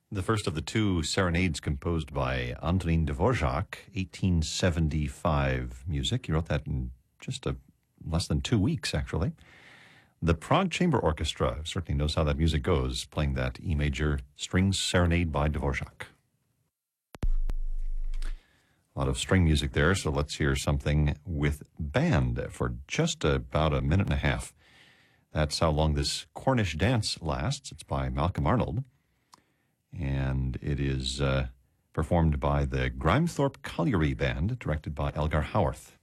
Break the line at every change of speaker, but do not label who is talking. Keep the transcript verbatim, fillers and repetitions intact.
The first of the two serenades composed by Antonín Dvořák, eighteen seventy-five music. He wrote that in just a, less than two weeks, actually. The Prague Chamber Orchestra certainly knows how that music goes, playing that E major strings serenade by Dvořák. A lot of string music there, so let's hear something with band for just about a minute and a half. That's how long this Cornish dance lasts. It's by Malcolm Arnold, and it is uh, performed by the Grimethorpe Colliery Band, directed by Elgar Howarth.